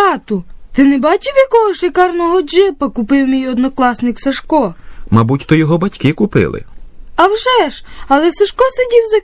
Тату, ти не бачив, якого шикарного джипа купив мій однокласник Сашко? Мабуть, то його батьки купили. А вже ж, але Сашко сидів за